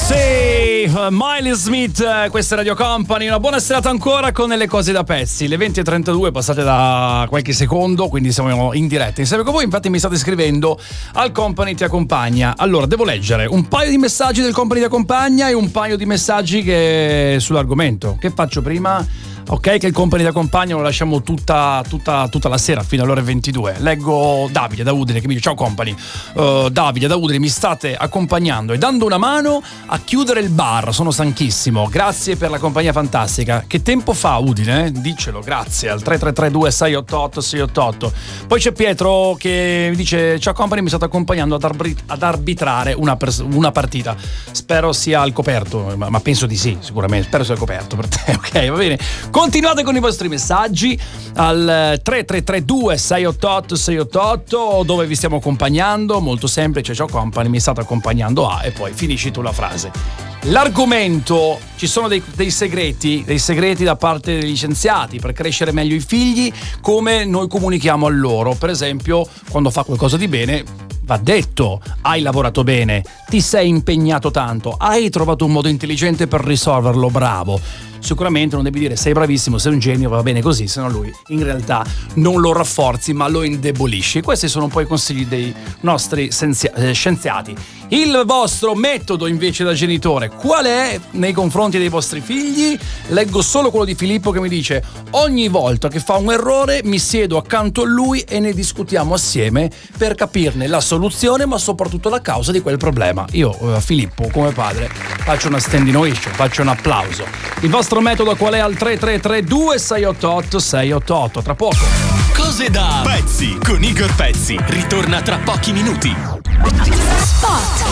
Sì, Miley Smith, questa è Radio Company. Una buona serata ancora con le cose da pezzi. Le 20:32 passate da qualche secondo, quindi siamo in diretta insieme con voi. Infatti mi state scrivendo al Company ti accompagna. Allora, devo leggere un paio di messaggi del Company ti accompagna e un paio di messaggi che sull'argomento. Che faccio prima? Ok, che il Company ti accompagna lo lasciamo tutta la sera fino alle ore 22. Leggo Davide da Udine che mi dice: ciao Company, Davide da Udine, mi state accompagnando e dando una mano a chiudere il bar, sono stanchissimo, grazie per la compagnia fantastica. Che tempo fa Udine? Diccelo, grazie, al 3332 688 688. Poi c'è Pietro che mi dice: ciao Company, mi state accompagnando ad arbitrare una partita, spero sia al coperto, ma penso di sì, sicuramente, spero sia al coperto per te. Ok, va bene. Continuate con i vostri messaggi al 3332 688 688, dove vi stiamo accompagnando, molto semplice, ciao Company, mi state accompagnando a, e poi finisci tu la frase. L'argomento, ci sono dei segreti da parte degli scienziati per crescere meglio i figli, come noi comunichiamo a loro. Per esempio, quando fa qualcosa di bene va detto: hai lavorato bene, ti sei impegnato tanto, hai trovato un modo intelligente per risolverlo, bravo. Sicuramente non devi dire sei bravissimo, sei un genio, va bene così, se no lui in realtà non lo rafforzi ma lo indebolisci. Questi sono un po' i consigli dei nostri scienziati. Il vostro metodo invece da genitore qual è nei confronti dei vostri figli? Leggo solo quello di Filippo che mi dice: ogni volta che fa un errore mi siedo accanto a lui e ne discutiamo assieme per capirne la soluzione ma soprattutto la causa di quel problema. Io a Filippo come padre faccio una standing ovation, faccio un applauso. Il vostro metodo qual è? Al 3332 688 688. Tra poco Cose da pezzi con Igor Pezzi ritorna tra pochi minuti. Spot.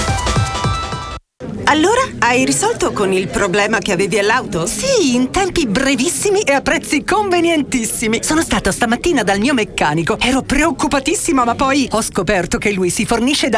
Allora, hai risolto con il problema che avevi all'auto? Sì, in tempi brevissimi e a prezzi convenientissimi. Sono stata stamattina dal mio meccanico. Ero preoccupatissima, ma poi ho scoperto che lui si fornisce